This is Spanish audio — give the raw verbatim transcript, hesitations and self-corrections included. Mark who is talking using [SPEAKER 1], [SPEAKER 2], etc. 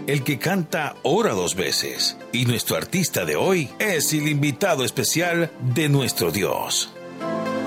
[SPEAKER 1] El que canta ora dos veces. Y nuestro artista de hoy es el invitado especial de nuestro Dios.